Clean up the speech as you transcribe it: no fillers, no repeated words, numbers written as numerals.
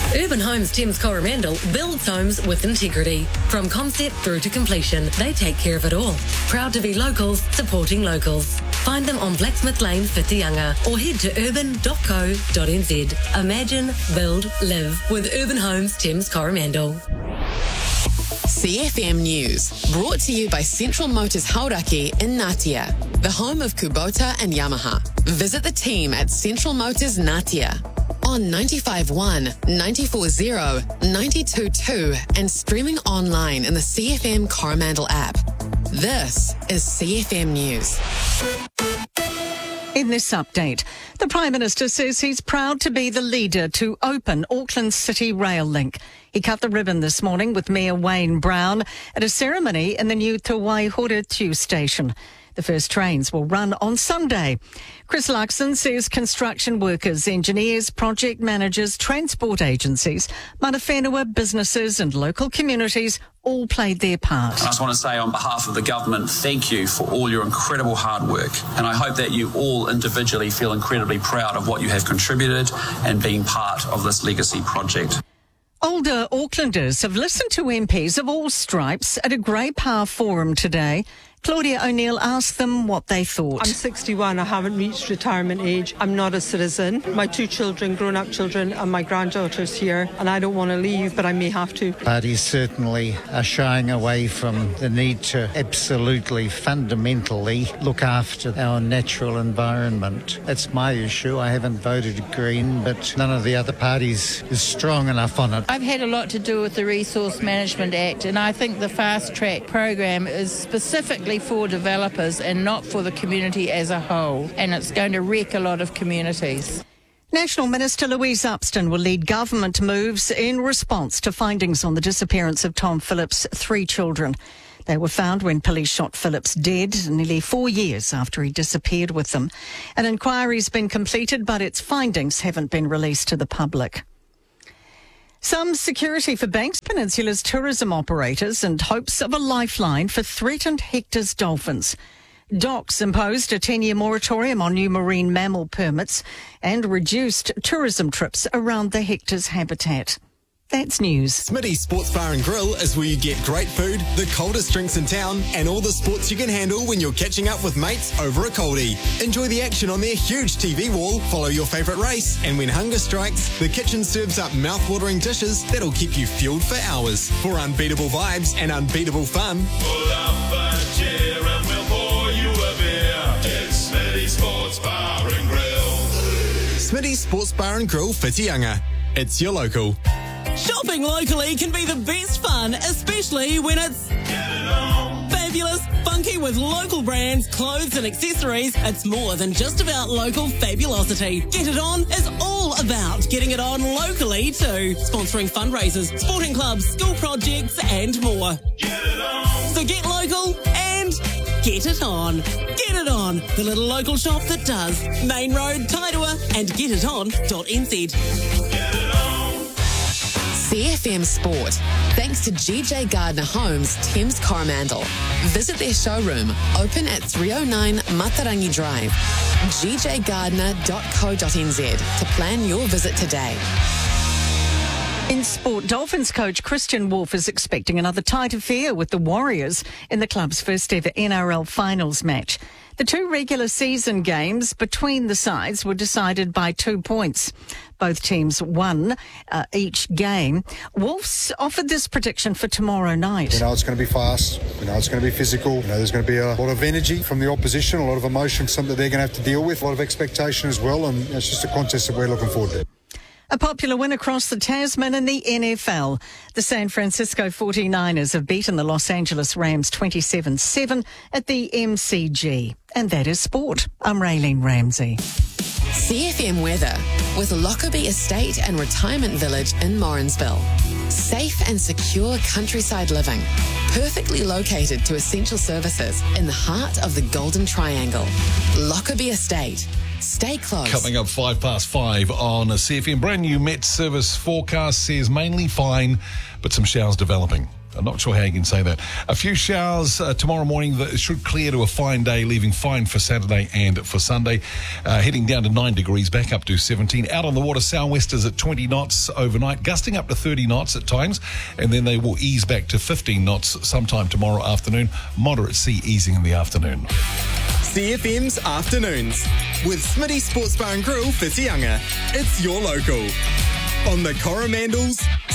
Urban Homes Thames Coromandel builds homes with integrity. From concept through to completion, they take care of it all. Proud to be locals, supporting locals. Find them on Blacksmith Lane, Whitianga, or head to urban.co.nz. Imagine, build, live with Urban Homes Thames Coromandel. CFM News, brought to you by Central Motors Hauraki in Ngatea, the home of Kubota and Yamaha. Visit the team at Central Motors Ngatea on 95.1, 94.0, 92.2 and streaming online in the CFM Coromandel app. This is CFM News. In this update, the Prime Minister says he's proud to be the leader to open Auckland City Rail Link. He cut the ribbon this morning with Mayor Wayne Brown at a ceremony in the new Te Waihore tube station. The first trains will run on Sunday. Chris Luxon says construction workers, engineers, project managers, transport agencies, mana whenua, businesses and local communities all played their part. I just want to say on behalf of the government, thank you for all your incredible hard work. And I hope that you all individually feel incredibly proud of what you have contributed and being part of this legacy project. Older Aucklanders have listened to MPs of all stripes at a Grey Power forum today. Claudia O'Neill asked them what they thought. I'm 61, I haven't reached retirement age. I'm not a citizen. My 2 children, grown-up children, and my granddaughter's here, and I don't want to leave, but I may have to. Parties certainly are shying away from the need to absolutely, fundamentally look after our natural environment. That's my issue. I haven't voted Green, but none of the other parties is strong enough on it. I've had a lot to do with the Resource Management Act, and I think the Fast Track program is specifically for developers and not for the community as a whole, and it's going to wreck a lot of communities. National Minister Louise Upston will lead government moves in response to findings on the disappearance of Tom Phillips' 3 children. They were found when police shot Phillips dead nearly 4 years after he disappeared with them. An inquiry's been completed, but its findings haven't been released to the public. Some security for Banks Peninsula's tourism operators and hopes of a lifeline for threatened Hector's dolphins. DOCS imposed a 10-year moratorium on new marine mammal permits and reduced tourism trips around the Hector's habitat. That's news. Smitty's Sports Bar and Grill is where you get great food, the coldest drinks in town, and all the sports you can handle when you're catching up with mates over a coldie. Enjoy the action on their huge TV wall, follow your favourite race, and when hunger strikes, the kitchen serves up mouth-watering dishes that'll keep you fueled for hours. For unbeatable vibes and unbeatable fun, pull up a chair and we'll pour you a beer. It's Smitty's Sports Bar and Grill. Smitty's Sports Bar and Grill, Whitianga. It's your local. Shopping locally can be the best fun, especially when it's fabulous, funky with local brands, clothes and accessories. It's more than just about local fabulosity. Get It On is all about getting it on locally too. Sponsoring fundraisers, sporting clubs, school projects and more. Get it on. So get local and get it on. Get It On, the little local shop that does. Main Road, Tairua and getiton.nz. Get it on. CFM Sport, thanks to GJ Gardner Homes, Thames Coromandel. Visit their showroom, open at 309 Matarangi Drive, gjgardner.co.nz to plan your visit today. In sport, Dolphins coach Christian Wolf is expecting another tight affair with the Warriors in the club's first ever NRL finals match. The 2 regular season games between the sides were decided by 2 points. Both teams won each game. Wolf's offered this prediction for tomorrow night. We know it's going to be fast. We know it's going to be physical. We know there's going to be a lot of energy from the opposition, a lot of emotion, something that they're going to have to deal with, a lot of expectation as well, and it's just a contest that we're looking forward to. A popular win across the Tasman in the NFL. The San Francisco 49ers have beaten the Los Angeles Rams 27-7 at the MCG. And that is sport. I'm Raylene Ramsey. CFM weather with Lockerbie Estate and Retirement Village in Morrinsville. Safe and secure countryside living. Perfectly located to essential services in the heart of the Golden Triangle. Lockerbie Estate. Stay close. Coming up 5:05 on a CFM. Brand new Met Service forecast says mainly fine, but some showers developing. I'm not sure how you can say that. A few showers tomorrow morning that should clear to a fine day, leaving fine for Saturday and for Sunday. Heading down to 9 degrees, back up to 17. Out on the water, southwesters at 20 knots overnight, gusting up to 30 knots at times, and then they will ease back to 15 knots sometime tomorrow afternoon. Moderate sea easing in the afternoon. CFM's Afternoons with Smitty Sports Bar and Grill, Whitianga. It's your local. On the Coromandels